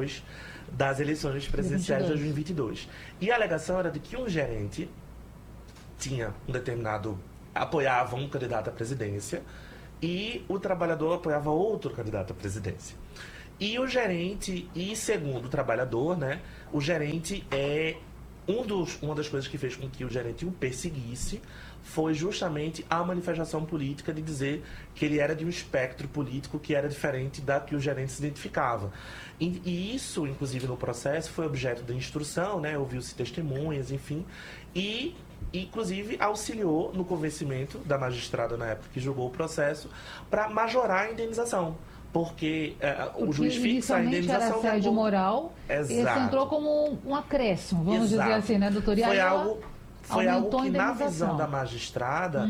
depois das eleições presidenciais de 2022. E a alegação era de que um gerente apoiava um candidato à presidência e o trabalhador apoiava outro candidato à presidência. E o gerente, segundo o trabalhador, né, o gerente uma das coisas que fez com que o gerente o perseguisse foi justamente a manifestação política de dizer que ele era de um espectro político que era diferente da que o gerente se identificava. E isso, inclusive, no processo, foi objeto de instrução, né? Ouviu-se testemunhas, enfim, e inclusive auxiliou no convencimento da magistrada na época que julgou o processo para majorar a indenização. Porque o juiz fixa a indenização... Era assédio moral, Exato. Esse entrou como um acréscimo, vamos Exato. dizer assim, né, doutor? Foi algo que, na visão da magistrada,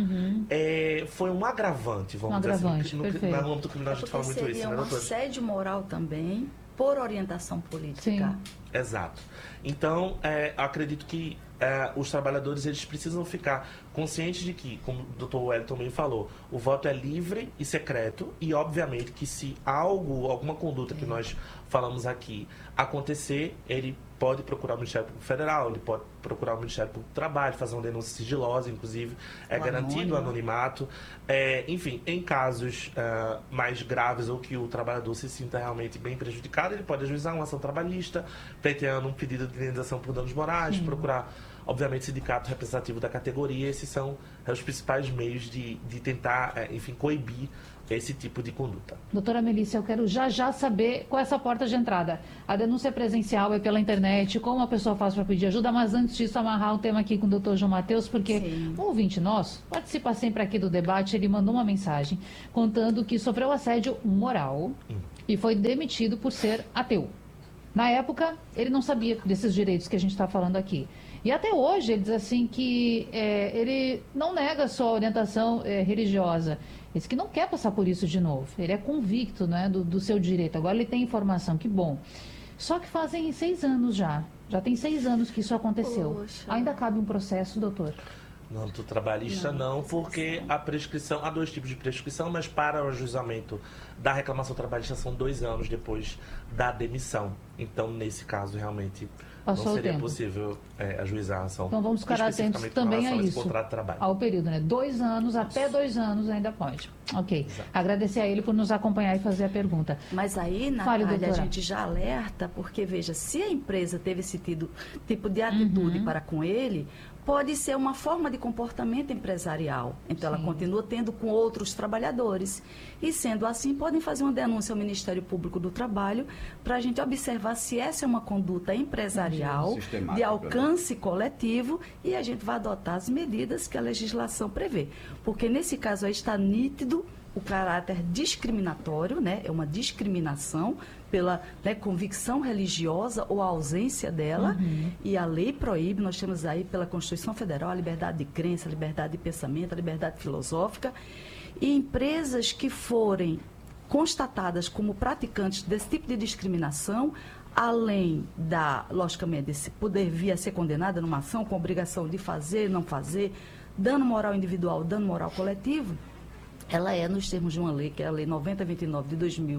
foi um agravante, vamos dizer assim. No âmbito criminal a gente fala muito isso, né, doutor? Seria um assédio moral também, por orientação política. Sim. Exato. Então, acredito que os trabalhadores eles precisam ficar conscientes de que, como o doutor Wellington também falou, o voto é livre e secreto e, obviamente, que se alguma conduta que nós falamos aqui acontecer, ele pode procurar o Ministério Público Federal, ele pode procurar o Ministério Público do Trabalho, fazer uma denúncia sigilosa, inclusive, garantido o anonimato. Enfim, em casos mais graves ou que o trabalhador se sinta realmente bem prejudicado, ele pode ajuizar uma ação trabalhista, pleiteando um pedido de indenização por danos morais, procurar, obviamente, sindicato representativo da categoria. Esses são os principais meios de tentar, coibir esse tipo de conduta. Doutora Melícia, eu quero já saber qual é essa porta de entrada. A denúncia presencial é pela internet, como a pessoa faz para pedir ajuda, mas antes disso, amarrar o tema aqui com o doutor João Matheus, porque um ouvinte nosso participa sempre aqui do debate, ele mandou uma mensagem contando que sofreu assédio moral e foi demitido por ser ateu. Na época, ele não sabia desses direitos que a gente está falando aqui. E até hoje, ele diz assim que ele não nega a sua orientação religiosa. Ele diz que não quer passar por isso de novo. Ele é convicto, né, do seu direito. Agora ele tem informação, que bom. Só que fazem 6 anos já. Já tem 6 anos que isso aconteceu. Poxa. Ainda cabe um processo, doutor? No âmbito trabalhista não, porque a prescrição, há 2 tipos de prescrição, mas para o ajuizamento da reclamação trabalhista são 2 anos depois da demissão. Então, nesse caso, realmente Passou não seria o tempo. possível ajuizar a ação. Então vamos ficar atentos também a isso, contrato de trabalho. ao período, né? 2 anos, até 2 anos ainda pode. Ok. Exato. Agradecer a ele por nos acompanhar e fazer a pergunta. Mas aí, Natália, a gente já alerta, porque, veja, se a empresa teve esse tipo de atitude para com ele, pode ser uma forma de comportamento empresarial. Então, ela continua tendo com outros trabalhadores. E, sendo assim, podem fazer uma denúncia ao Ministério Público do Trabalho para a gente observar se essa é uma conduta empresarial de alcance coletivo e a gente vai adotar as medidas que a legislação prevê. Porque, nesse caso aí, está nítido o caráter discriminatório, né? É uma discriminação pela convicção religiosa ou a ausência dela, e a lei proíbe, nós temos aí pela Constituição Federal a liberdade de crença, a liberdade de pensamento, a liberdade filosófica, e empresas que forem constatadas como praticantes desse tipo de discriminação, além logicamente, desse poder vir a ser condenada numa ação com obrigação de fazer, não fazer, dano moral individual, dano moral coletivo, ela nos termos de uma lei, que é a Lei 9029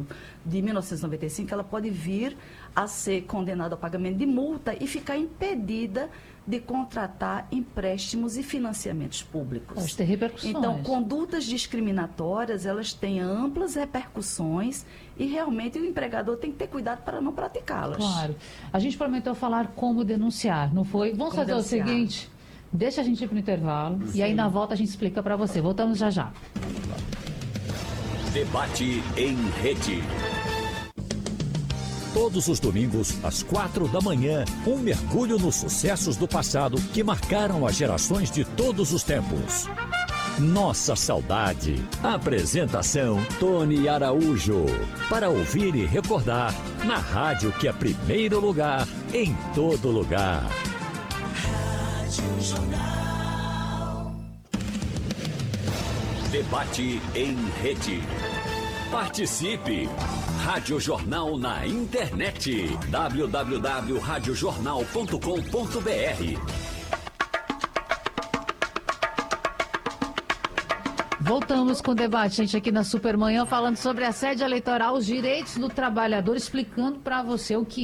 de 1995, ela pode vir a ser condenada ao pagamento de multa e ficar impedida de contratar empréstimos e financiamentos públicos. Pode ter repercussões. Então, condutas discriminatórias, elas têm amplas repercussões e realmente o empregador tem que ter cuidado para não praticá-las. Claro. A gente prometeu falar como denunciar, não foi? Vamos fazer o seguinte... Deixa a gente ir para o intervalo e aí na volta a gente explica para você. Voltamos já. Debate em rede. Todos os domingos, às 4 da manhã, um mergulho nos sucessos do passado que marcaram as gerações de todos os tempos. Nossa Saudade. Apresentação Tony Araújo. Para ouvir e recordar, na rádio que é primeiro lugar, em todo lugar. Debate em rede. Participe! Rádio Jornal na internet. www.radiojornal.com.br. Voltamos com o debate, gente, aqui na Supermanhã, falando sobre assédio eleitoral, os direitos do trabalhador, explicando para você o que